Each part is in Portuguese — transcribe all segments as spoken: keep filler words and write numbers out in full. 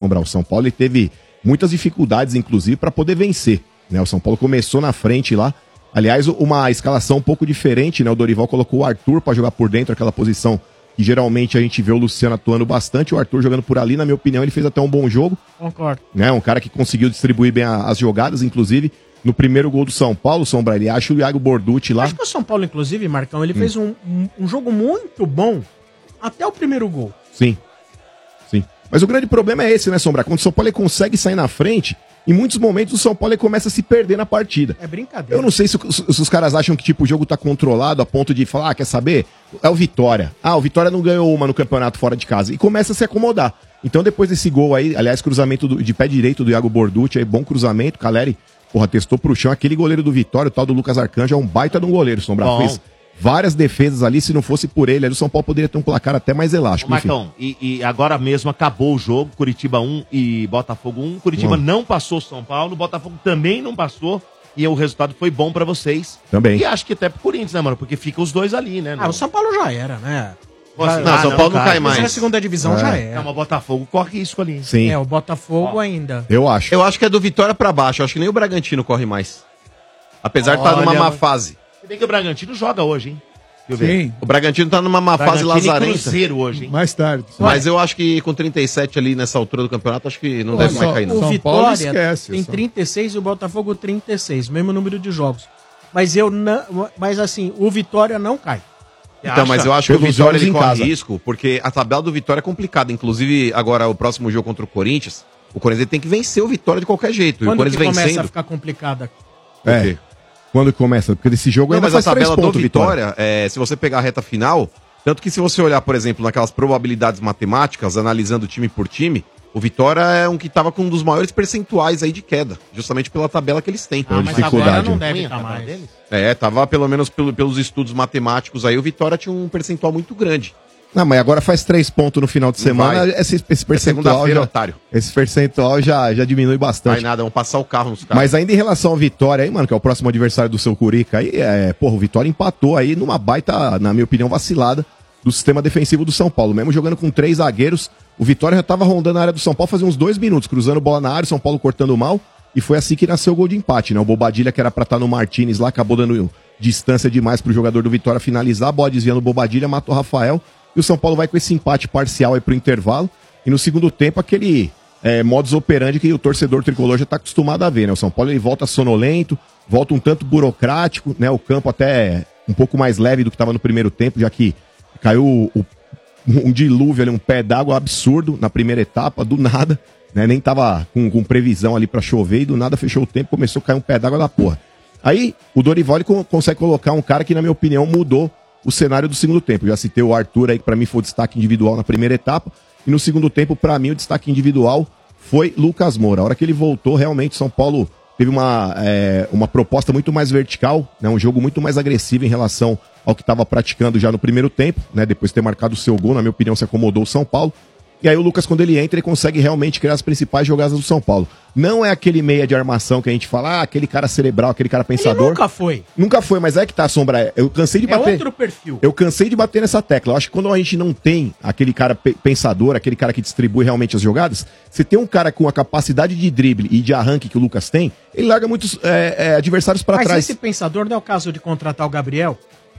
Sombra? O São Paulo ele teve muitas dificuldades, inclusive, para poder vencer, né? O São Paulo começou na frente lá. Aliás, uma escalação um pouco diferente, né? O Dorival colocou o Arthur para jogar por dentro, aquela posição que geralmente a gente vê o Luciano atuando bastante. O Arthur jogando por ali, na minha opinião, ele fez até um bom jogo. Concordo. Né? Um cara que conseguiu distribuir bem a, as jogadas, inclusive no primeiro gol do São Paulo, Sombra, ele acha o Iago Borducci lá. Acho que o São Paulo, inclusive, Marcão, ele hum. fez um, um, um jogo muito bom até o primeiro gol. Sim, sim. Mas o grande problema é esse, né, Sombra? Quando o São Paulo ele consegue sair na frente, em muitos momentos o São Paulo ele começa a se perder na partida. É brincadeira. Eu não sei se, se, se os caras acham que tipo, o jogo tá controlado a ponto de falar, ah, quer saber? É o Vitória. Ah, o Vitória não ganhou uma no campeonato fora de casa. E começa a se acomodar. Então depois desse gol aí, aliás, cruzamento do, de pé direito do Iago Borducci, aí, bom cruzamento, Caleri, porra, testou pro chão. Aquele goleiro do Vitória, o tal do Lucas Arcanjo, é um baita de um goleiro, Sombra. Bom. Fez várias defesas ali, se não fosse por ele, ali o São Paulo poderia ter um placar até mais elástico. Ô, Marcão, e, e agora mesmo acabou o jogo, Curitiba um e Botafogo um. Curitiba hum. não passou São Paulo, Botafogo também não passou. E o resultado foi bom pra vocês. Também. E acho que até pro Corinthians, né, mano? Porque fica os dois ali, né? Ah, o São Paulo já era, né? Pô, assim, não, ah, São Paulo não, não cai mais. Mas na segunda divisão é. já era. Não, mas o Botafogo corre risco ali. Sim. É, o Botafogo Ó, ainda. Eu acho. Eu acho que é do Vitória pra baixo. Eu acho que nem o Bragantino corre mais. Apesar de estar numa má fase. Se bem que o Bragantino joga hoje, hein? Deixa eu ver. Sim, O Bragantino tá numa má fase Bragantino e lazarenta. Cruzeiro hoje, hein? mais tarde. Mas eu acho que com trinta e sete ali nessa altura do campeonato, acho que não Olha deve mais só, cair, não. O São Paulo Vitória esquece, tem só. trinta e seis e o Botafogo trinta e seis, mesmo número de jogos. Mas eu não, mas assim, o Vitória não cai. Então, mas eu acho que o Pelos Vitória jogos ele em corre casa. risco, porque a tabela do Vitória é complicada. Inclusive, agora o próximo jogo contra o Corinthians, o Corinthians ele tem que vencer o Vitória de qualquer jeito. e o Quando que Corinthians começa vencendo. a ficar complicada? É. quê? Quando começa? Porque desse jogo Não, ainda mas a faz três tabela do pontos, Vitória. Vitória, é, se você pegar a reta final, tanto que se você olhar, por exemplo, naquelas probabilidades matemáticas, analisando time por time, o Vitória é um que estava com um dos maiores percentuais aí de queda, justamente pela tabela que eles têm. Ah, mas dificuldade, agora não né? deve estar mais. É, tava pelo menos pelo- pelos estudos matemáticos aí, o Vitória tinha um percentual muito grande. Não, mas agora faz três pontos no final de Não semana. vai. Esse, esse É percentual, segunda-feira, já, otário. esse percentual já, já diminui Vai bastante. nada, vão passar o carro nos caras. Mas ainda em relação ao Vitória aí, mano, que é o próximo adversário do seu Curica aí, é, porra, o Vitória empatou aí numa baita, na minha opinião, vacilada do sistema defensivo do São Paulo. Mesmo jogando com três zagueiros, o Vitória já tava rondando a área do São Paulo fazia uns dois minutos, cruzando bola na área, o São Paulo cortando mal, e foi assim que nasceu o gol de empate, né? O Bobadilha, que era pra estar no Martínez lá, acabou dando distância demais pro jogador do Vitória finalizar, a bola desviando o Bobadilha, matou o Rafael, e o São Paulo vai com esse empate parcial aí pro intervalo, e no segundo tempo aquele é, modus operandi que o torcedor tricolor já tá acostumado a ver, né? O São Paulo ele volta sonolento, volta um tanto burocrático, né? O campo até um pouco mais leve do que tava no primeiro tempo, já que caiu o, o, um dilúvio ali, um pé d'água absurdo na primeira etapa, do nada, né? Nem tava com, com previsão ali pra chover, e do nada fechou o tempo, começou a cair um pé d'água da porra. Aí o Dorival ele co- consegue colocar um cara que, na minha opinião, mudou o cenário do segundo tempo. Já citei o Arthur aí, que pra mim foi o destaque individual na primeira etapa. E no segundo tempo, pra mim, o destaque individual foi Lucas Moura. A hora que ele voltou, realmente, São Paulo teve uma, é, uma proposta muito mais vertical, né? Um jogo muito mais agressivo em relação ao que estava praticando já no primeiro tempo, né? Depois de ter marcado o seu gol, na minha opinião, se acomodou o São Paulo. E aí o Lucas, quando ele entra, ele consegue realmente criar as principais jogadas do São Paulo. Não é aquele meia de armação que a gente fala, ah, aquele cara cerebral, aquele cara pensador. Ele nunca foi. Nunca foi, mas é que tá, Sombra. Eu cansei de É bater. outro perfil. Eu cansei de bater nessa tecla. Eu acho que quando a gente não tem aquele cara pe- pensador, aquele cara que distribui realmente as jogadas, você tem um cara com a capacidade de drible e de arranque que o Lucas tem, ele larga muitos é, é, adversários pra Mas trás. esse pensador não é o caso de contratar o Gabriel?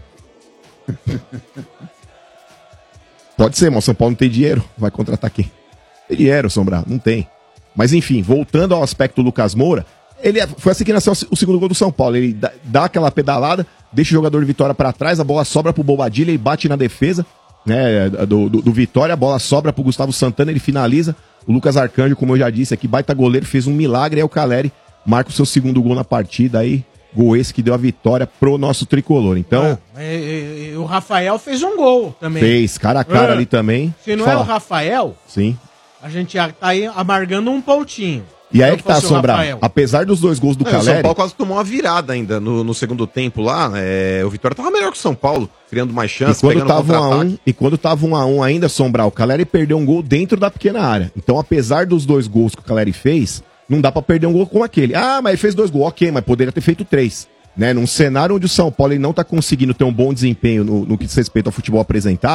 Pode ser, mas o São Paulo não tem dinheiro. Vai contratar quem? Tem dinheiro, Sombra, não tem. Mas enfim, voltando ao aspecto do Lucas Moura, ele é- foi assim que nasceu o segundo gol do São Paulo. Ele dá, dá aquela pedalada, deixa o jogador de Vitória pra trás, a bola sobra pro Bobadilha e bate na defesa, né, do, do, do Vitória, a bola sobra pro Gustavo Santana, ele finaliza. O Lucas Arcanjo, como eu já disse aqui, baita goleiro, fez um milagre, aí o Caleri marca o seu segundo gol na partida, aí gol esse que deu a vitória pro nosso tricolor. Então, É, é, é, o Rafael fez um gol também. fez cara a cara É. ali também. Se não Fala. é o Rafael, Sim. a gente já tá aí amargando um pontinho. E aí Se que tá, fosse o Sombra, Rafael. apesar dos dois gols do É, o São Caleri, Paulo quase tomou uma virada ainda no, no segundo tempo lá. é, o Vitória tava melhor que o São Paulo, criando mais e chances, quando pegando tava um a contra-ataque. um, e quando tava um a um ainda, Sombra, o Caleri perdeu um gol dentro da pequena área. Então, apesar dos dois gols que o Caleri fez, não dá pra perder um gol com aquele. Ah, mas ele fez dois gols, ok, mas poderia ter feito três. Né? Num cenário onde o São Paulo ele não tá conseguindo ter um bom desempenho no, no que diz respeito ao futebol apresentado,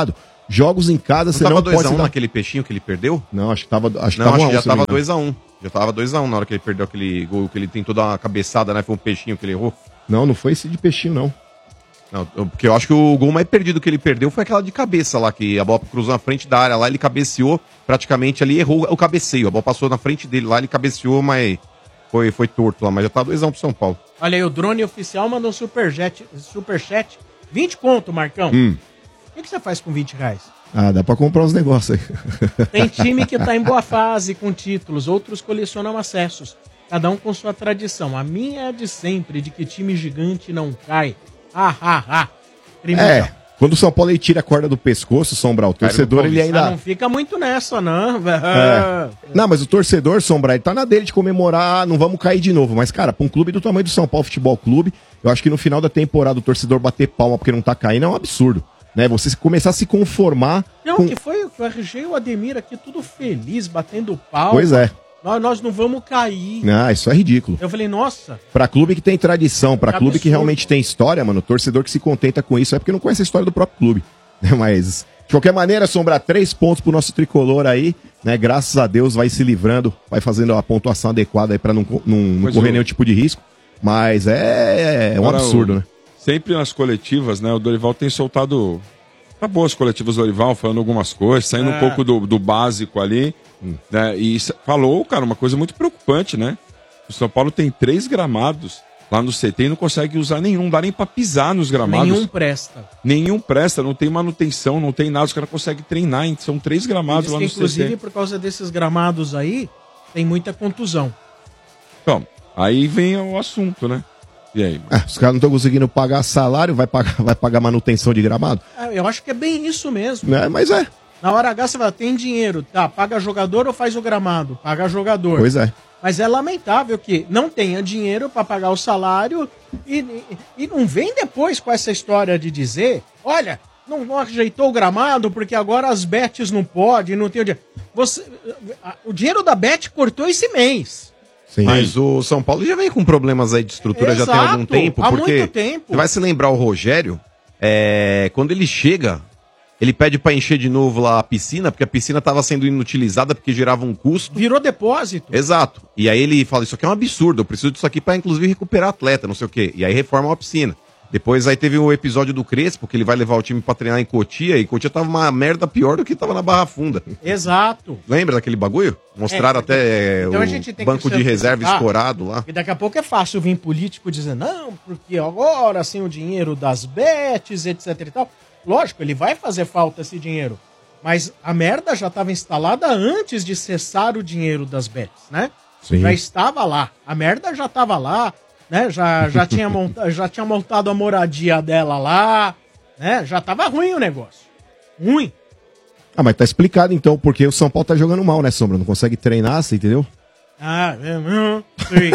Jogos em casa, Não você tava não dois pode... a um dar- naquele peixinho que ele perdeu? Não, acho que tava, acho que Não, tava acho um a que um, já se não me tava engano. dois a um. Já tava dois a um na hora que ele perdeu aquele gol, que ele tentou dar uma cabeçada, né? Foi um peixinho que ele errou. Não, não foi esse de peixinho, não. Não, eu- porque eu acho que o gol mais perdido que ele perdeu foi aquela de cabeça lá, que a bola cruzou na frente da área lá, ele cabeceou, praticamente ali errou o cabeceio. A bola passou na frente dele lá, ele cabeceou, mas foi, foi torto lá, mas já tá dois a um pro São Paulo. Olha aí, o drone oficial mandou um superchat, superchat. vinte conto, Marcão. Hum. O que, que você faz com vinte reais? Ah, dá pra comprar uns negócios aí. Tem time que tá em boa fase, com títulos, outros colecionam acessos. Cada um com sua tradição. A minha é a de sempre, de que time gigante não cai. Ah, ah, ah. Primeiro. É, quando o São Paulo ele tira a corda do pescoço, Sombra, o torcedor ele Ah, ainda... não fica muito nessa, não. É. Não, mas o torcedor, Sombra, ele tá na dele de comemorar, não vamos cair de novo. Mas, cara, pra um clube do tamanho do São Paulo Futebol Clube, eu acho que no final da temporada o torcedor bater palma porque não tá caindo é um absurdo. Né? Você começar a se conformar... Não, com... que foi o R G e o Ademir aqui, tudo feliz, batendo pau. Pois é. Nós, nós não vamos cair. Ah, isso é ridículo. Eu falei, nossa. Pra clube que tem tradição, pra Que clube que absurdo. realmente tem história, mano, o torcedor que se contenta com isso é porque não conhece a história do próprio clube. Mas, de qualquer maneira, Sombra, três pontos pro nosso tricolor aí, né? Graças a Deus vai se livrando, vai fazendo a pontuação adequada aí pra não, não, não Pois correr eu- nenhum tipo de risco. Mas é, é um Agora, absurdo, o- né? Sempre nas coletivas, né? O Dorival tem soltado. Tá boas as coletivas do Dorival, falando algumas coisas, saindo É. um pouco do, do básico ali. Né? E s- falou, cara, uma coisa muito preocupante, né? O São Paulo tem três gramados lá no C T e não consegue usar nenhum, não dá nem pra pisar nos gramados. Nenhum presta. Nenhum presta, não tem manutenção, não tem nada, os caras conseguem treinar, hein? São três gramados Diz lá que, no inclusive, C T. por causa desses gramados aí, tem muita contusão. Então, aí vem o assunto, né? E aí? É, os caras não estão conseguindo pagar salário, vai pagar, vai pagar manutenção de gramado? Ah, eu acho que é bem isso mesmo. Né? Mas é, Na hora H você fala, tem dinheiro, tá, paga jogador ou faz o gramado? Paga jogador. pois é. Mas é lamentável que não tenha dinheiro para pagar o salário e, e, e não vem depois com essa história de dizer, olha, não, não ajeitou o gramado porque agora as bets não podem, não tem o dinheiro. Você, a- o dinheiro da bet cortou esse mês. Sim. Mas o São Paulo já vem com problemas aí de estrutura já tem Exato, algum tempo. há porque muito tempo. Você vai se lembrar o Rogério, é, quando ele chega, ele pede pra encher de novo lá a piscina, porque a piscina tava sendo inutilizada porque gerava um custo. Virou depósito. Exato. E aí ele fala, isso aqui é um absurdo, eu preciso disso aqui pra inclusive recuperar atleta, não sei o quê. E aí reforma a piscina. Depois aí teve o episódio do Crespo, que ele vai levar o time pra treinar em Cotia, e Cotia tava uma merda pior do que tava na Barra Funda. Exato. Lembra daquele bagulho? Mostraram É, até então o a gente tem que banco de se reserva antecipar. escorado lá. E daqui a pouco é fácil vir político dizer, não, porque agora sem o dinheiro das bets, etc e tal. Lógico, ele vai fazer falta esse dinheiro. Mas a merda já estava instalada antes de cessar o dinheiro das bets, né? Sim. Já estava lá. A merda já estava lá, né? Já, já, tinha monta já tinha montado a moradia dela lá, né? Já estava ruim o negócio. Ruim. Ah, mas tá explicado então, porque o São Paulo tá jogando mal, né, Sombra? Não consegue treinar, você entendeu? Ah, é, hum, sei.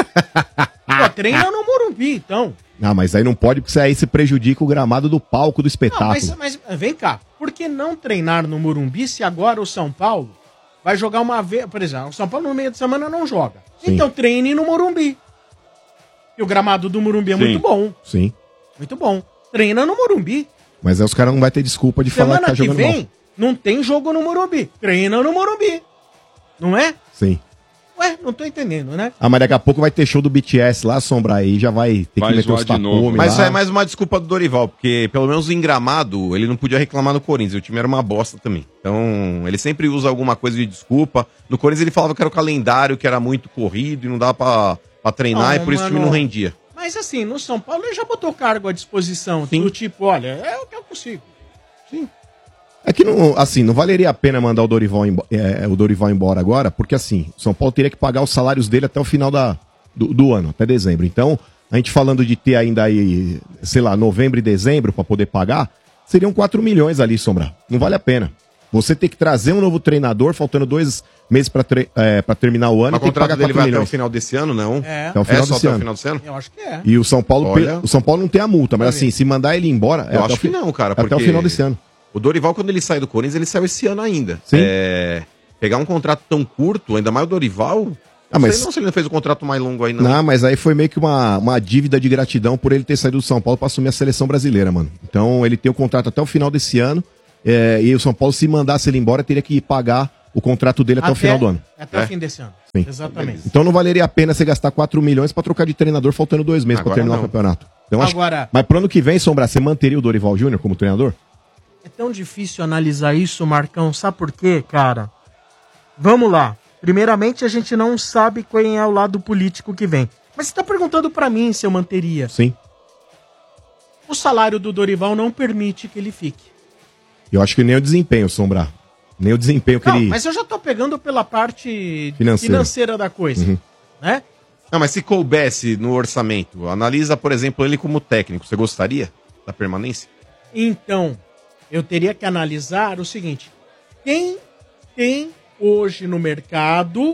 Pô, treina no Morumbi, então. Ah, mas aí não pode, porque aí se prejudica o gramado do palco do Não, espetáculo. mas, mas vem cá, por que não treinar no Morumbi se agora o São Paulo vai jogar uma vez, por exemplo, o São Paulo no meio de semana não joga. Sim. Então treine no Morumbi. E o gramado do Morumbi é Sim. muito bom, Sim. muito bom. Treina no Morumbi. Mas aí os caras não vão ter desculpa de falar que Semana tá que jogando vem mal. não tem jogo no Morumbi. Treina no Morumbi. Não é? Sim. Ué, não tô entendendo, né? Ah, mas daqui a pouco vai ter show do B T S lá, Sombra, aí já vai ter Vai que meter zoar os de novo. tapumes Mas lá. é mais uma desculpa do Dorival, porque pelo menos em Gramado ele não podia reclamar no Corinthians, o time era uma bosta também. Então ele sempre usa alguma coisa de desculpa. No Corinthians ele falava que era o calendário, que era muito corrido e não dava pra, pra treinar Não, e por isso o time mano. não rendia. Mas assim, no São Paulo ele já botou cargo à disposição. Do tipo, olha, é o que eu consigo. É que, não, assim, não valeria a pena mandar o Dorival, embo- é, o Dorival embora agora, porque, assim, o São Paulo teria que pagar os salários dele até o final da, do, do ano, até dezembro. Então, a gente falando de ter ainda aí, sei lá, novembro e dezembro para poder pagar, seriam quatro milhões ali, Sombra. Não vale a pena. Você ter que trazer um novo treinador, faltando dois meses para é, pra terminar o ano, Mas o tem que contrato pagar dele quatro vai até o milhões. final desse ano, não? É, Até o final é só desse até o ano. final desse ano? eu acho que é. E o São Paulo, Olha. o São Paulo não tem a multa, mas assim, se mandar ele embora, é Eu até acho o fi- que não, cara. Até porque o final desse ano. O Dorival, quando ele sai do Corinthians, ele saiu esse ano ainda. Sim. É, pegar um contrato tão curto, ainda mais o Dorival. Ah, não mas- sei não se ele não fez um contrato mais longo aí, não. Não, mas aí foi meio que uma, uma dívida de gratidão por ele ter saído do São Paulo para assumir a seleção brasileira, mano. Então ele tem o contrato até o final desse ano. é, e o São Paulo, se mandasse ele embora, teria que pagar o contrato dele até, até o final do ano. Até é. o fim desse ano. Sim. Exatamente. Então não valeria a pena você gastar quatro milhões pra trocar de treinador faltando dois meses pra Agora terminar não. o campeonato. Então, acho... Agora- Mas pro ano que vem, Sombra, você manteria o Dorival Júnior como treinador? É tão difícil analisar isso, Marcão. Sabe por quê, cara? Vamos lá. Primeiramente, a gente não sabe quem é o lado político que vem. Mas você tá perguntando pra mim se eu manteria. Sim. O salário do Dorival não permite que ele fique. Eu acho que nem o desempenho, Sombra. Nem o desempenho que Não, ele... mas eu já tô pegando pela parte Financeira. financeira da coisa, Uhum. né? Não, mas se coubesse no orçamento, analisa, por exemplo, ele como técnico. Você gostaria da permanência? Então, eu teria que analisar o seguinte: quem tem hoje no mercado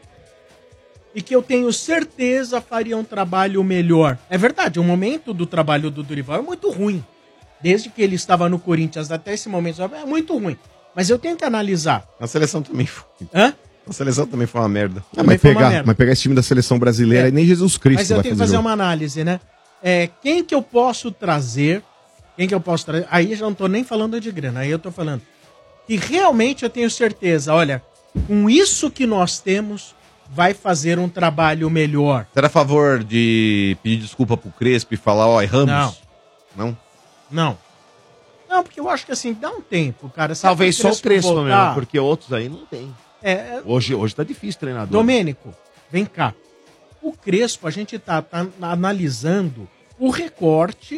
e que eu tenho certeza faria um trabalho melhor. É verdade, o momento do trabalho do Dorival é muito ruim. Desde que ele estava no Corinthians até esse momento, é muito ruim. Mas eu tenho que analisar. A seleção também foi. Hã? A seleção também foi uma merda. Ah, mas, pegar, mas pegar esse time da seleção brasileira, É. aí nem Jesus Cristo Mas eu vai tenho que fazer fazer jogo. uma análise, né? É, quem que eu posso trazer? Quem que eu posso trazer? Aí eu não tô nem falando de grana, aí eu tô falando que realmente eu tenho certeza, olha, com isso que nós temos, vai fazer um trabalho melhor. Você era a favor de pedir desculpa pro Crespo e falar, ó, erramos? Não. Não? Não. Não, porque eu acho que assim, dá um tempo, cara. Se Talvez o só o Crespo voltar- mesmo, porque outros aí não tem. É, é- Hoje, hoje tá difícil treinador. Domênico, vem cá. O Crespo, a gente tá, tá analisando o recorte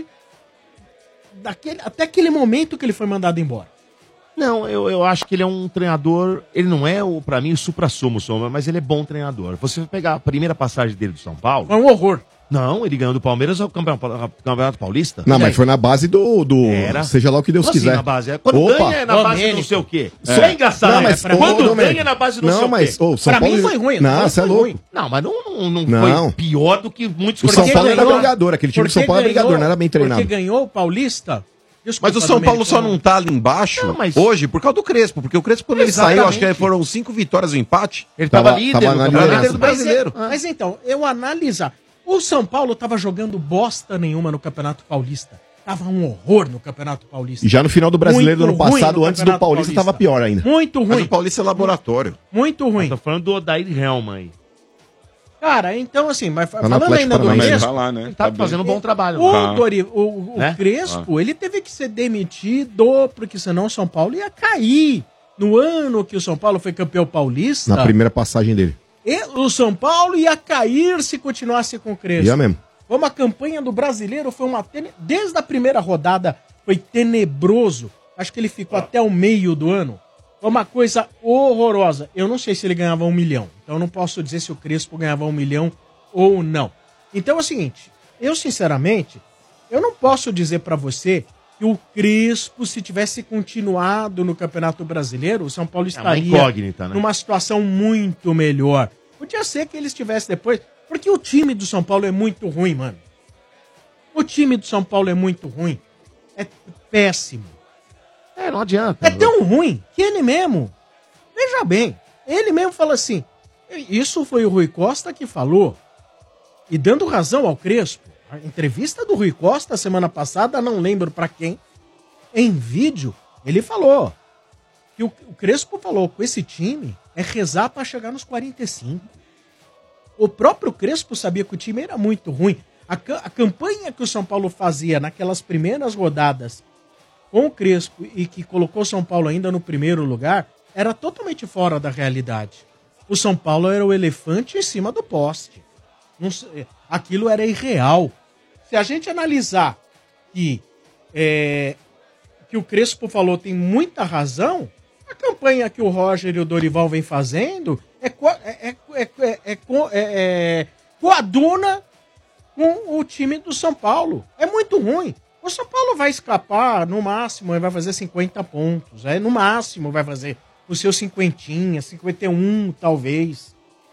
daquele, até aquele momento que ele foi mandado embora. Não, eu, eu acho que ele é um treinador. Ele não é, o para mim, o supra-sumo, Sombra, mas ele é bom treinador. Você vai pegar a primeira passagem dele do São Paulo. Foi um horror. Não, ele ganhou do Palmeiras o campeonato, campeonato paulista. Não, E mas aí? foi na base do... do Era. Seja lá o que Deus Como assim, quiser. na base? É, quando Opa. ganha é na base do Domênico. não sei o quê. É. Isso é engraçado. Não, mas, né? ô, Quando Domênico, ganha é na base do não, não, sei mas, o quê. ô, São Pra Paulo... mim foi ruim, Não, não você é foi louco. ruim. Não, mas não, não, não, Não. foi pior do que muitos O São Porque Paulo era ganhou- brigador, aquele time do São porque Paulo era brigador, ganhou- não era bem treinado. Porque ganhou o Paulista. Desculpa, Mas o São Paulo Domênico, só não tá ali embaixo Não, mas- hoje por causa do Crespo. Porque o Crespo, quando ele Exatamente. saiu, acho que foram cinco vitórias e um empate. Ele tava, Tava- líder, tava no na campeonato liderança. do Mas, brasileiro. é- mas então, eu analisar. O São Paulo tava jogando bosta nenhuma no Campeonato Paulista. Tava um horror no Campeonato Paulista. E já no final do brasileiro do Muito ano ruim passado, no antes do Campeonato Paulista, Paulista. tava pior ainda. Muito Mas ruim. o Paulista é laboratório. Muito ruim. Tô falando do Odair Helman aí. Cara, então assim, mas no falando Atlético ainda do Paranaense. Mas Crespo, tá lá, né? Ele tá, bem. fazendo um bom trabalho. o, lá. Tá. Dori, o, o Né? Crespo, ele teve que ser demitido, porque senão o São Paulo ia cair. No ano que o São Paulo foi campeão paulista, Na primeira passagem dele. e o São Paulo ia cair se continuasse com o Crespo. Ia mesmo. Como a campanha do brasileiro foi uma. tene- Desde a primeira rodada foi tenebroso. Acho que ele ficou até o meio do ano. Foi uma coisa horrorosa. Eu não sei se ele ganhava um milhão. Então eu não posso dizer se o Crespo ganhava um milhão ou não. Então é o seguinte: eu, sinceramente, eu não posso dizer pra você que o Crespo, se tivesse continuado no Campeonato Brasileiro, o São Paulo uma estaria incógnita, né? numa situação muito melhor. Podia ser que ele estivesse depois. Porque o time do São Paulo é muito ruim, mano. O time do São Paulo é muito ruim. É péssimo. É, não adianta. É tão ruim que ele mesmo, veja bem, ele mesmo fala assim, isso foi o Rui Costa que falou, e dando razão ao Crespo, a entrevista do Rui Costa semana passada, não lembro pra quem, em vídeo, ele falou que o, o Crespo falou, com esse time, é rezar pra chegar nos quarenta e cinco. O próprio Crespo sabia que o time era muito ruim. A, ca- a campanha que o São Paulo fazia naquelas primeiras rodadas com o Crespo e que colocou o São Paulo ainda no primeiro lugar, era totalmente fora da realidade. O São Paulo era o elefante em cima do poste. Não se- aquilo era irreal. Se a gente analisar que, é, que o Crespo falou tem muita razão, a campanha que o Roger e o Dorival vem fazendo é, co- é, é, é, é, é, co- é, é coaduna com o time do São Paulo. É muito ruim. O São Paulo vai escapar, no máximo, ele vai fazer cinquenta pontos. É, no máximo vai fazer os seus cinquentinha, cinquenta e um, talvez.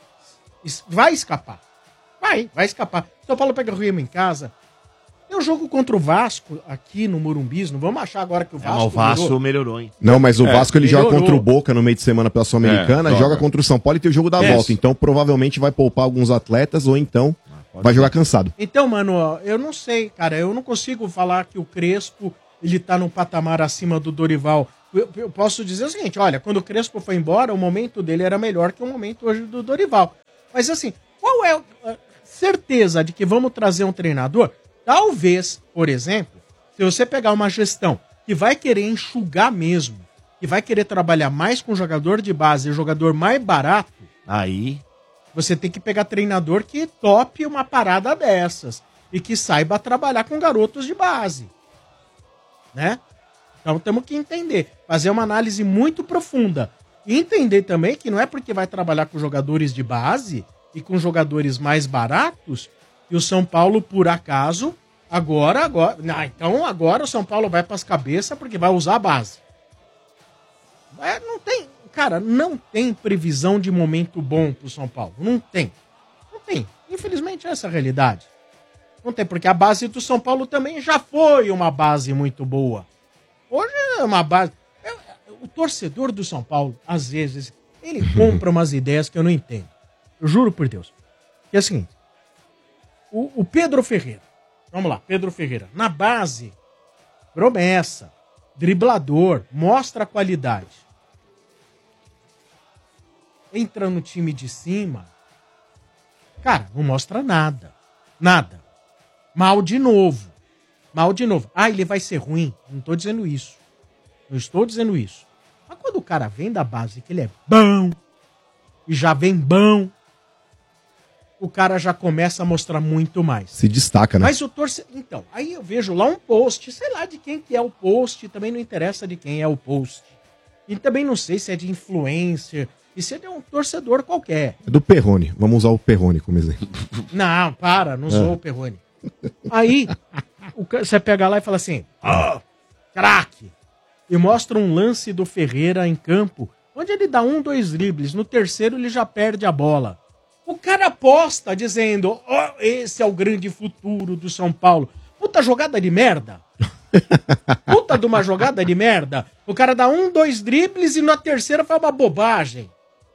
Es- Vai escapar. Vai, vai escapar. São Paulo pega o Remo em casa. Tem um jogo contra o Vasco aqui no Morumbis. Não vamos achar agora que o É, Vasco. mas o Vasco virou. melhorou, hein? Não, mas o É, Vasco ele joga melhorou. contra o Boca no meio de semana pela Sul-Americana, É, joga. joga. contra o São Paulo e tem o jogo da Isso. volta. Então provavelmente vai poupar alguns atletas ou então vai jogar cansado. Então, mano, ó, eu não sei, cara. Eu não consigo falar que o Crespo ele tá num patamar acima do Dorival. Eu, eu posso dizer o seguinte, olha, quando o Crespo foi embora, o momento dele era melhor que o momento hoje do Dorival. Mas assim, qual é a certeza de que vamos trazer um treinador? Talvez, por exemplo, se você pegar uma gestão que vai querer enxugar mesmo, que vai querer trabalhar mais com jogador de base e jogador mais barato, aí você tem que pegar treinador que tope uma parada dessas e que saiba trabalhar com garotos de base, né? Então temos que entender, fazer uma análise muito profunda e entender também que não é porque vai trabalhar com jogadores de base e com jogadores mais baratos que o São Paulo, por acaso, agora, agora, não, então agora o São Paulo vai para as cabeças porque vai usar a base. É, não tem, cara, não tem previsão de momento bom pro São Paulo. Não tem. Não tem. Infelizmente, essa é a realidade. Não tem, porque a base do São Paulo também já foi uma base muito boa. Hoje é uma base... É, o torcedor do São Paulo, às vezes, ele compra umas ideias que eu não entendo. Eu juro por Deus. Que é o seguinte. O, o Pedro Ferreira. Vamos lá, Pedro Ferreira. Na base, promessa, driblador, mostra a qualidade. Entra no time de cima, cara, não mostra nada. Nada. Mal de novo. Mal de novo. Ah, ele vai ser ruim. Não estou dizendo isso. Não estou dizendo isso. Mas quando o cara vem da base que ele é bom, e já vem bom, o cara já começa a mostrar muito mais. Se destaca, né? Mas o torcedor... Então, aí eu vejo lá um post, sei lá de quem que é o post, também não interessa de quem é o post. E também não sei se é de influencer, e se é de um torcedor qualquer. É do Perrone. Vamos usar o Perrone como exemplo. Não, para, não sou É. o Perrone. Aí, o ca- você pega lá e fala assim, ó, craque. E mostra um lance do Ferreira em campo, onde ele dá um, dois dribles, no terceiro ele já perde a bola. O cara aposta dizendo, ó, esse é o grande futuro do São Paulo. Puta jogada de merda. Puta de uma jogada de merda. O cara dá um, dois dribles e na terceira faz uma bobagem.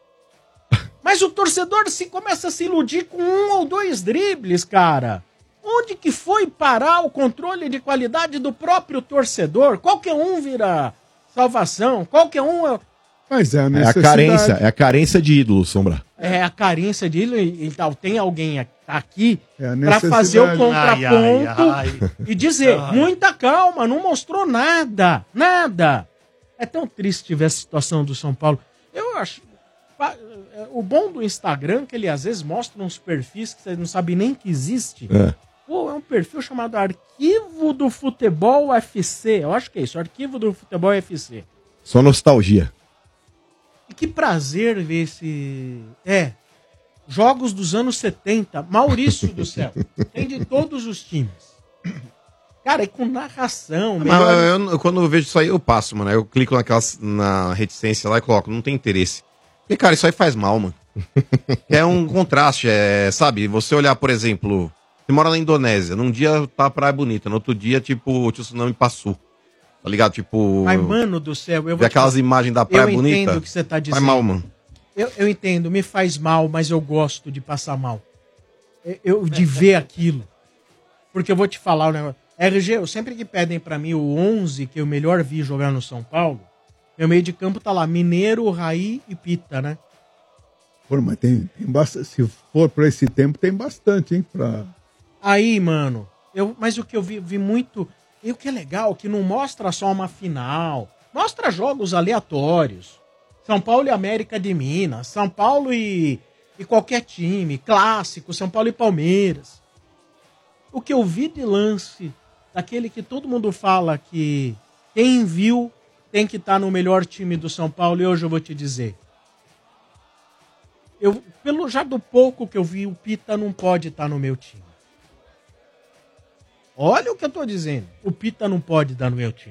Mas o torcedor se começa a se iludir com um ou dois dribles, cara. Onde que foi parar o controle de qualidade do próprio torcedor? Qualquer um vira salvação. Qualquer um... É... Mas é a É a necessidade. carência, é a carência de ídolo, Sombra. É a carência de ele, então tem alguém aqui É a para necessidade. fazer o contraponto Ai, ai, ai. e dizer, Ai. muita calma, não mostrou nada, nada. É tão triste ver a situação do São Paulo. Eu acho, pa- o bom do Instagram é que ele às vezes mostra uns perfis que você não sabe nem que existe. É. Pô, é um perfil chamado Arquivo do Futebol U F C, eu acho que é isso, Arquivo do Futebol U F C. Só nostalgia. E que prazer ver esse... É, jogos dos anos setenta, Maurício do céu. Tem de todos os times. Cara, e com narração. Mas melhor- eu, eu- quando eu vejo isso aí, eu passo, mano. Eu clico naquelas, na reticência lá e coloco, não tem interesse. Porque, cara, isso aí faz mal, mano. É um contraste, é, sabe? Você olhar, por exemplo, você mora na Indonésia, num dia tá a praia bonita, no outro dia, tipo, o tsunami passou. Tá ligado? Tipo, Mas, mano do céu, eu ver vou te aquelas falar. imagens da praia Eu bonita. entendo o que você tá dizendo. Faz mal, mano. Eu, eu entendo, me faz mal, mas eu gosto de passar mal. Eu, eu- de ver aquilo. Porque eu vou te falar o negócio. R G, eu sempre que pedem pra mim o onze que eu melhor vi jogar no São Paulo, meu meio de campo tá lá, Mineiro, Raí e Pita, né? Pô, mas tem, tem bastante. Se for pra esse tempo, tem bastante, hein? Pra... Aí, mano, eu, mas o que eu vi, vi muito. E o que é legal, que não mostra só uma final, mostra jogos aleatórios. São Paulo e América de Minas, São Paulo e, e qualquer time, clássico, São Paulo e Palmeiras. O que eu vi de lance, daquele que todo mundo fala que quem viu tem que estar no melhor time do São Paulo, e hoje eu vou te dizer. Eu, pelo já do pouco que eu vi, o Pita não pode estar no meu time. Olha o que eu tô dizendo. O Pita não pode dar no meu time.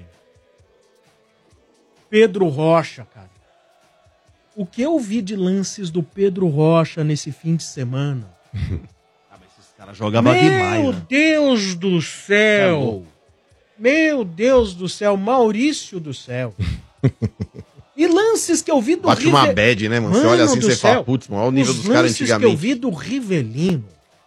Pedro Rocha, cara. O que eu vi de lances do Pedro Rocha nesse fim de semana? Esse cara jogava Meu demais, né? Deus do É céu! louco. Meu Deus do céu, Maurício do céu. E lances que eu vi do Bate uma bad, né, mano? Você olha assim, do você fala, céu, putz, mano, olha o nível os dos caras lances que eu antigamente. vi do Rivelino.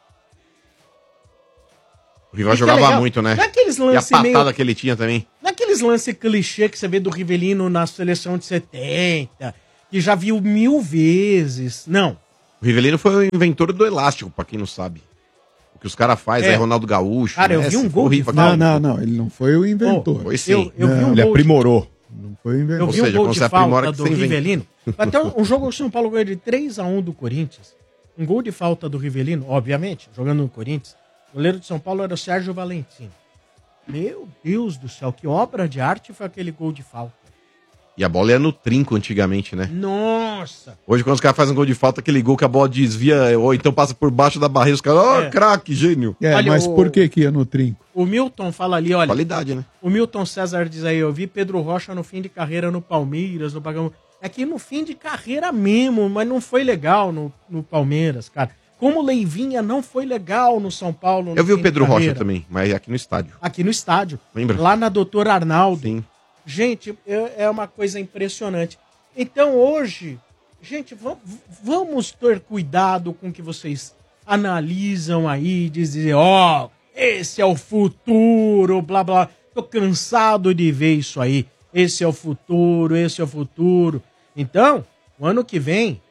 O Rival E que é jogava legal, muito, né? não é aqueles E a lances patada meio... que ele tinha também. Naqueles aqueles lances clichê que você vê do Rivelino na seleção de setenta, que já viu mil vezes. Não. O Rivelino foi o inventor do elástico, pra quem não sabe. O que os caras fazem É. é Ronaldo Gaúcho. Cara, eu vi um gol de Não, não, não. Ele não foi o inventor. Foi sim. Eu, eu vi um Ele gol aprimorou. Não foi o inventor. Eu Ou vi seja, um gol quando de você aprimora falta que do você inventa. Rivelino. Até um, um jogo que o São Paulo ganhou de três a um do Corinthians. Um gol de falta do Rivelino, obviamente, jogando no Corinthians. O goleiro de São Paulo era o Sérgio Valentino. Meu Deus do céu, que obra de arte foi aquele gol de falta. E a bola ia no trinco antigamente, né? Nossa! Hoje, quando os caras fazem um gol de falta, aquele gol que a bola desvia, ou então passa por baixo da barreira, os caras, ó, É. craque, gênio. É, Olha, mas o- por que que ia no trinco? O Milton fala ali, olha. Qualidade, né? O Milton César diz aí, eu vi Pedro Rocha no fim de carreira no Palmeiras, no Bagão. É que no fim de carreira mesmo, mas não foi legal no, no Palmeiras, cara. Como o Leivinha não foi legal no São Paulo. no Eu vi o fim de Pedro Rocha carreira. também, mas aqui no estádio. Aqui no estádio. Lembra? Lá na Doutor Arnaldo. Sim. Gente, é, é uma coisa impressionante. Então hoje, gente, vamos, vamos ter cuidado com o que vocês analisam aí, dizer, ó, oh, esse é o futuro, blá blá. Tô cansado de ver isso aí. Esse é o futuro, esse é o futuro. Então, o ano que vem,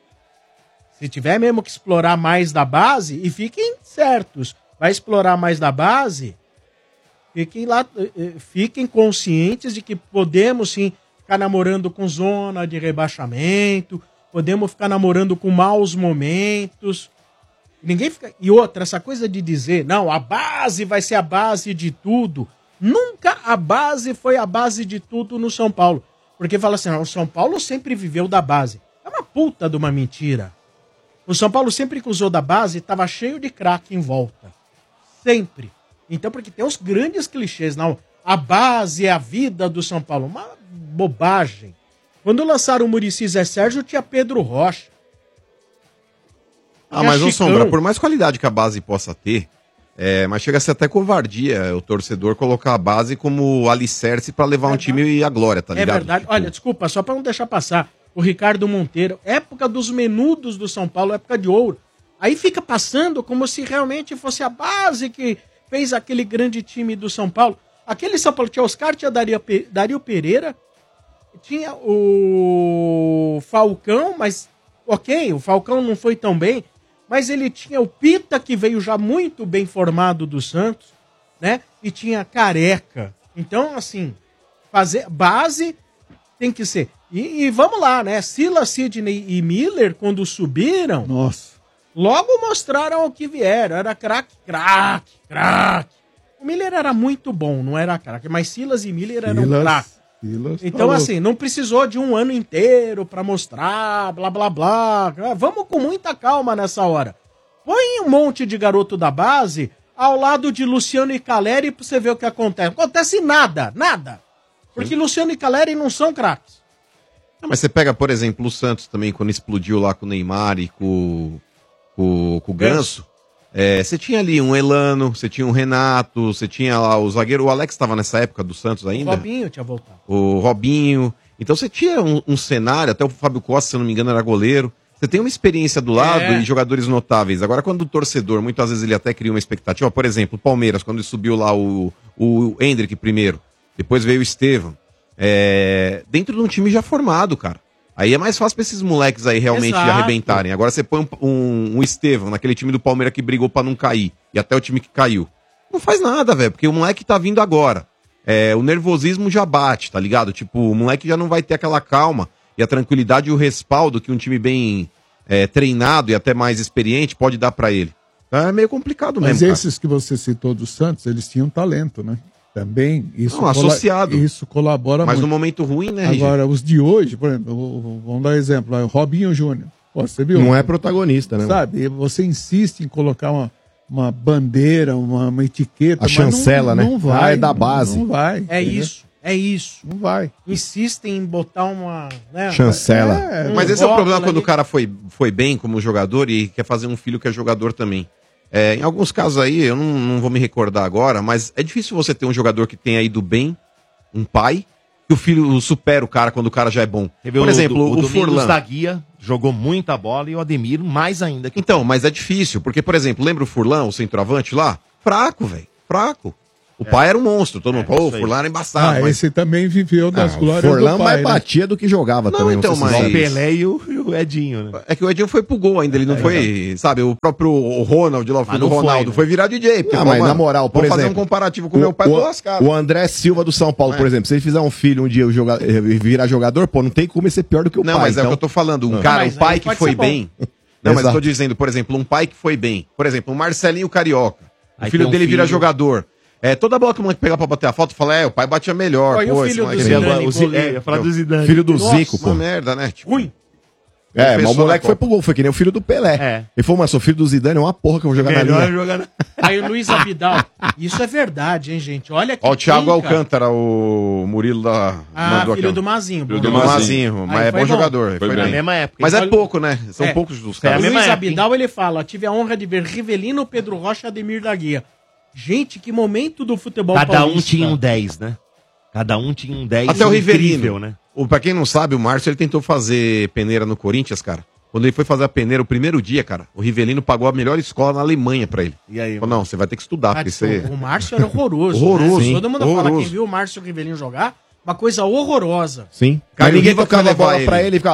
se tiver mesmo que explorar mais da base, e fiquem certos, vai explorar mais da base, fiquem lá, fiquem conscientes de que podemos sim ficar namorando com zona de rebaixamento, podemos ficar namorando com maus momentos. Ninguém fica. E outra, essa coisa de dizer, não, a base vai ser a base de tudo. Nunca a base foi a base de tudo no São Paulo. Porque fala assim, não, o São Paulo sempre viveu da base. É uma puta de uma mentira. O São Paulo sempre que usou da base, estava cheio de craque em volta. Sempre. Então, porque tem os grandes clichês, não. A base é a vida do São Paulo. Uma bobagem. Quando lançaram o Muricy Zé Sérgio, tinha Pedro Rocha. Ah, Tinha mas ô Chicão. Sombra, por mais qualidade que a base possa ter, é, mas chega a ser até covardia o torcedor colocar a base como alicerce pra levar um time à glória, tá É ligado? verdade. Tipo, Olha, desculpa, só para não deixar passar. O Ricardo Monteiro, época dos menudos do São Paulo, época de ouro. Aí fica passando como se realmente fosse a base que fez aquele grande time do São Paulo. Aquele São Paulo tinha Oscar, tinha Dario, Pe- Dario Pereira, tinha o Falcão, mas ok, o Falcão não foi tão bem, mas ele tinha o Pita, que veio já muito bem formado do Santos, né? E tinha Careca. Então, assim, fazer base tem que ser. E, e vamos lá, né? Silas, Sidney e Miller, quando subiram, Nossa. logo mostraram o que vieram. Era craque, craque, craque. O Miller era muito bom, não era craque, mas Silas e Miller eram Silas, craques. Silas Então, falou. assim, não precisou de um ano inteiro pra mostrar, blá, blá, blá. Vamos com muita calma nessa hora. Põe um monte de garoto da base ao lado de Luciano e Caleri pra você ver o que acontece. Não acontece nada, nada. Porque Luciano e Caleri não são craques. Ah, mas você pega, por exemplo, o Santos também, quando explodiu lá com o Neymar e com, com, com o Ganso. É, você tinha ali um Elano, você tinha um Renato, você tinha lá o zagueiro, o Alex estava nessa época do Santos O ainda. Robinho tinha voltado. O Robinho. Então você tinha um, um cenário, até o Fábio Costa, se eu não me engano, era goleiro. Você tem uma experiência do lado É. e jogadores notáveis. Agora, quando o torcedor, muitas vezes ele até cria uma expectativa, por exemplo, o Palmeiras, quando subiu lá o, o Hendrick primeiro, depois veio o Estevam. É, dentro de um time já formado, cara. Aí é mais fácil pra esses moleques aí realmente Exato. arrebentarem. Agora você põe um, um, um Estevam naquele time do Palmeiras que brigou pra não cair, e até o time que caiu. Não faz nada, velho, porque o moleque tá vindo agora. É, o nervosismo já bate, tá ligado? Tipo, o moleque já não vai ter aquela calma e a tranquilidade e o respaldo que um time bem é, treinado e até mais experiente pode dar pra ele. É meio complicado Mas mesmo, cara. esses que você citou do Santos, eles tinham talento, né? Também isso, Não, associado. isso colabora Mas muito. no momento ruim, né, R G? Agora, os de hoje, por exemplo, o- o- vamos dar um exemplo, o Robinho Júnior. Pô, você viu? Não é protagonista, né? Sabe, você insiste em colocar uma, uma bandeira, uma, uma etiqueta. A mas chancela, não, né? Não vai. Ah, é da não- base. Não, vai. É entendeu? isso, é isso. Não vai. Insistem em botar uma... Né, Chancela. É, Mas esse é o rótulo problema quando ali. o cara foi, foi bem como jogador e quer fazer um filho que é jogador também. É, em alguns casos aí, eu não, não vou me recordar agora, mas é difícil você ter um jogador que tenha ido bem, um pai, que o filho supera o cara quando o cara já é bom. Teve Por o- exemplo, o, o, Domingos Furlan. da Guia jogou muita bola e o Ademir mais ainda. Que... Então, mas é difícil, porque, por exemplo, lembra o Furlan, o centroavante lá? Fraco, velho, fraco. O pai era um monstro, todo mundo, É, pô, o isso aí. Furlan era embaçado. Ah, mas... esse também viveu das Ah, glórias Forlan do pai, mais né? batia do que jogava Não, também. então, sei se mas- vocês O sabem. Pelé e o, e o Edinho, né? É que o Edinho foi pro gol ainda, ele não foi, sabe, o próprio Ronald lá, o filho Mas do não foi, Ronaldo, né? foi virar D J. porque, Ah, pô, mas mano, na moral, por vamos fazer um exemplo, comparativo com o meu pai, o, tô lascado. o André Silva do São Paulo, É. por exemplo, se ele fizer um filho um dia joga, eh, virar jogador, pô, não tem como ele ser pior do que o Não, pai. mas é o então... que eu tô falando, um Ah. cara, Mas um pai aí que pode foi ser bom. bem... Não, mas eu Exato. tô dizendo, por exemplo, um pai que foi bem. Por exemplo, o Marcelinho Carioca. O Aí filho tem um dele vira filho. jogador. É, toda bola que o moleque pegar pra bater a foto, fala, é, o pai batia melhor. Ó, e o pô, filho esse do moleque- Zidane? Agora, o Zi- goleiro. é, eu ia falar do Zidane. Filho do Nossa, Zico, pô. Uma merda, né? Tipo, Ruim. É, mas Pensou o moleque na foi Copa. pro gol, foi que nem o filho do Pelé. É. Ele falou, mas sou filho do Zidane, é uma porra que eu vou jogar na Melhor linha. jogar na... Aí o Luiz Abidal. Isso é verdade, hein, gente? Olha que Ó, o Thiago trinca. Alcântara, o Murilo da. Ah, mandou filho aqui, ó. do Mazinho. Filho Bruno do Do Mazinho. Mazinho, Aí mas é foi bom bom. jogador. Foi Foi bem. Na bem. mesma época. Mas é Olha- pouco, né? São É. poucos dos É a O caras. mesma Luiz época, Abidal, ele fala, tive a honra de ver Rivelino, Pedro Rocha e Ademir da Guia. Gente, que momento do futebol Cada um paulista. tinha um dez, né? Cada um tinha um dez Até o Rivelino. incrível, né? O, pra quem não sabe, o Márcio ele tentou fazer peneira no Corinthians, cara. Quando ele foi fazer a peneira o primeiro dia, cara, o Rivelino pagou a melhor escola na Alemanha pra ele. E aí? Falou, não, você vai ter que estudar, Ah, porque tipo, você. O Márcio era horroroso. Horroroso, né? sim. Todo mundo fala, Horroroso. quem viu o Márcio Rivelino jogar, uma coisa horrorosa. Sim. Caio Mas ninguém Riva tocava foi a bola levar pra ele. ele e ficava...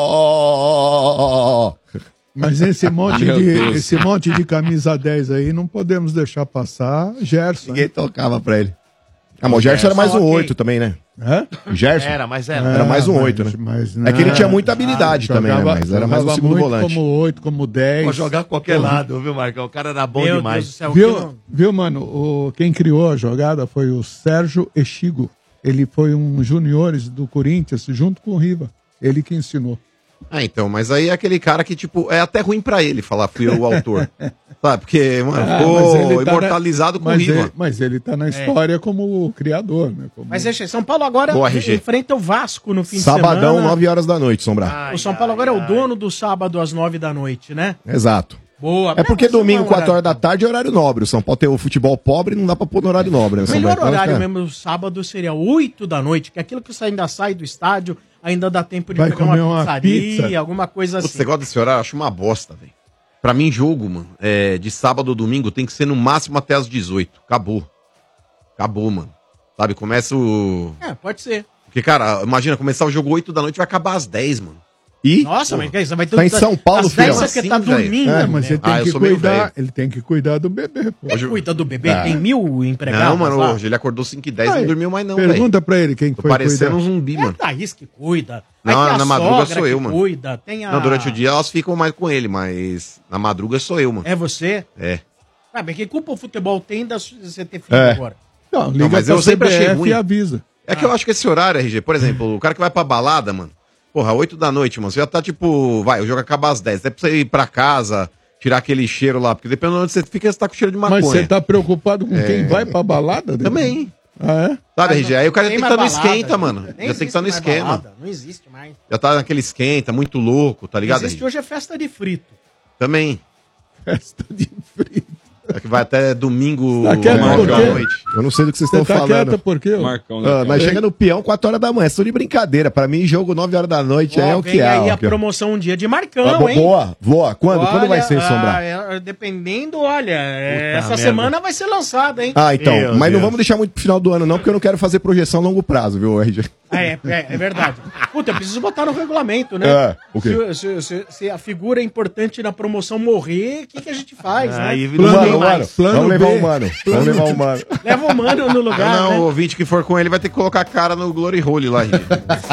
Tó... Mas esse monte, Meu de, Deus. esse monte de camisa dez aí, não podemos deixar passar Gerson. Ninguém tocava pra ele. Ah, mas o Gerson era mais um ok. oito também, né? Hã? O Gerson Era, mas era. era mais um mas- oito, né? mas É que ele não. tinha muita habilidade Ah, também, né? jogava- Mas era mais um jogava segundo muito volante. como oito, como dez. Pode jogar qualquer lado, viu, Marcão? O cara era bom Meu demais. Deus do céu. que Viu, não- viu, mano? O, quem criou a jogada foi o Sérgio Echigo. Ele foi um juniores do Corinthians junto com o Riva. Ele que ensinou. Ah, então, mas aí é aquele cara que, tipo, é até ruim pra ele falar fui eu o autor. Sabe? Porque, mano, Ah, ficou mas ele tá imortalizado na- com o mas Riva. ele, mas ele tá na história como o criador, né? Como- Mas deixa aí, São Paulo agora Boa, R G. enfrenta o Vasco no fim Sabadão, de semana. nove horas da noite, Sombra. O São Paulo agora é o dono do sábado às nove da noite, né? Exato. Boa. É porque Mas não domingo, um quatro horas horário- da tarde, é horário nobre. O São Paulo tem o futebol pobre, não dá pra pôr no horário nobre, né? O melhor Sombra? Então, horário fica- mesmo, sábado, seria oito da noite, que é aquilo que você ainda sai do estádio, ainda dá tempo de Vai pegar comer uma uma pizzaria, pizza. alguma coisa Putz, assim. você gosta desse horário? Eu acho uma bosta, velho. Pra mim, jogo, mano, é, de sábado ou domingo tem que ser no máximo até as dezoito. Acabou. Acabou, mano. Sabe, começa o... É, pode ser. Porque, cara, imagina, começar o jogo oito da noite vai acabar às dez, mano. E? Nossa, mas que é isso? Vai ter Tá em São Paulo, às dez filhão. você tá Assim, velho. dormindo. É, mas ele né? tem Ah, eu que sou meio cuidar. velho. Ele tem que cuidar do bebê, pô. Quem cuida do bebê? Ah. Tem mil empregados Não, mano, lá? hoje ele acordou cinco e dez e Aí, não dormiu mais não, velho. Pergunta pra ele quem Tô foi parecendo um cuidar. zumbi, É mano. a Thaís que cuida. Não, Aí tem a na madruga sogra sou eu, que mano. cuida. Tem a... Não, durante o dia elas ficam mais com ele, mas na madruga sou eu, mano. É você? É. Ah, mas que culpa o futebol tem de você ter filho É. agora? Não, liga Não, mas pra eu sempre achei C B F ruim. e avisa. É que eu acho que esse horário, R G, por exemplo, o cara que vai pra balada, mano, porra, oito da noite, mano, você já tá tipo, vai, o jogo acaba às dez, até pra você ir pra casa, tirar aquele cheiro lá, porque dependendo de onde você fica, você tá com cheiro de maconha. Mas você tá preocupado com quem vai pra balada? dele? Também. Ah, é? Sabe, R G? Aí o cara Tem tem que estar mais no balada, esquenta, gente. mano. Nem Já tem que existe estar no mais esquema. balada, Não existe mais. Já tá naquele esquenta, muito louco, tá ligado? Existe R G? hoje é festa de frito. Também. Festa de frito. É que vai até domingo, Tá quieto nove por da quê? noite. Eu não sei do que vocês Você estão tá quieta falando. por quê? ô? Marcão, né? Ah, cara? nós chega no peão quatro horas da manhã, é tudo de brincadeira. Pra mim, jogo nove horas da noite é Ó, o vem que é. aí ó, a que é. promoção um dia de Ah, Marcão, bo- hein? boa, boa. Quando? Quando vai Olha, ser, Sombra? ah, é, dependendo, olha, é, essa merda. semana vai ser lançada, hein? Ah, então. Meu mas não Deus. vamos deixar muito pro final do ano, não, porque eu não quero fazer projeção a longo prazo, viu, R G? Ah, é, é, é verdade. Puta, eu preciso botar no regulamento, né? É, o quê? Se, se- se- se a figura importante na promoção morrer, o que, que a gente faz, Aí né? virou Plano- Mano, demais. mano, plano vamos levar B. o mano. Vamos levar o mano. Leva o mano no lugar, não, né? o ouvinte que for com ele vai ter que colocar a cara no Glory Hole lá, R G.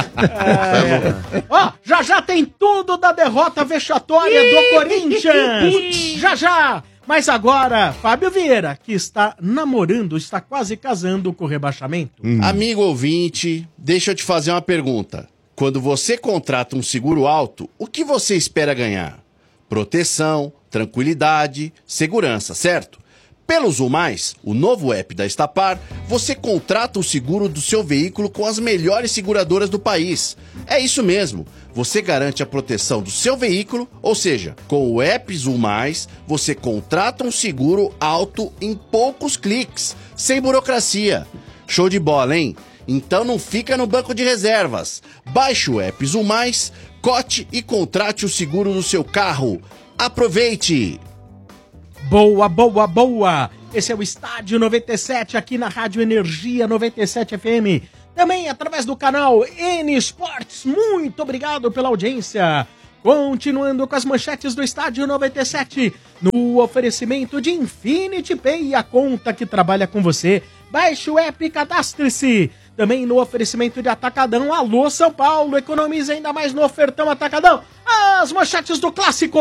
Ó, já já tem tudo da derrota vexatória do Corinthians. Já já. Mas agora, Fábio Vieira, que está namorando, está quase casando com o rebaixamento. Amigo ouvinte, deixa eu te fazer uma pergunta. Quando você contrata um seguro alto, o que você espera ganhar? Proteção, tranquilidade, segurança, certo? Pelo Zulmais, o novo app da Estapar, você contrata o seguro do seu veículo com as melhores seguradoras do país. É isso mesmo. Você garante a proteção do seu veículo, ou seja, com o app Zulmais, você contrata um seguro alto em poucos cliques, sem burocracia. Show de bola, hein? Então não fica no banco de reservas. Baixe o app Zulmais, cote e contrate o seguro do seu carro. Aproveite! Boa, boa, boa. Esse é o Estádio noventa e sete aqui na Rádio Energia noventa e sete F M. Também através do canal N Esportes. Muito obrigado pela audiência. Continuando com as manchetes do Estádio noventa e sete, no oferecimento de Infinity Pay, a conta que trabalha com você. Baixe o app e cadastre-se. Também no oferecimento de Atacadão. Alô, São Paulo, economize ainda mais no ofertão Atacadão. As manchetes do Clássico.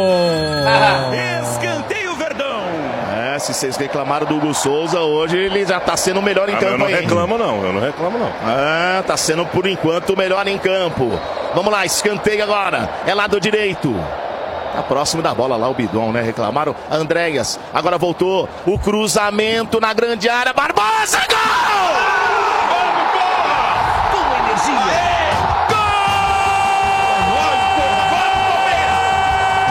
Escanteio Verdão. É, se vocês reclamaram do Hugo Souza, hoje ele já tá sendo o melhor em ah, campo. Eu não aí. reclamo não, eu não reclamo não. Ah, tá sendo por enquanto o melhor em campo. Vamos lá, escanteio agora. É lado direito. Tá próximo da bola lá o Bidon, né? Reclamaram. Andréas, agora voltou. O cruzamento na grande área. Barbosa, gol! Com energia.